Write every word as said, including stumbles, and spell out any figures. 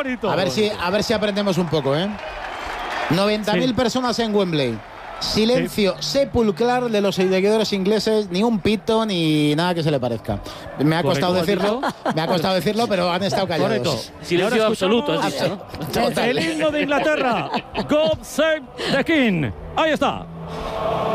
bonito. A ver si, a ver si aprendemos un poco, ¿eh? noventa mil Sí. personas en Wembley. Silencio sí. sepulcral de los seguidores ingleses, ni un pito ni nada que se le parezca. Me ha costado Correcto. decirlo, me ha costado decirlo, pero han estado callados. Correcto. Silencio absoluto, has escuchamos dicho, ¿no? el himno de Inglaterra. God Save the King. Ahí está.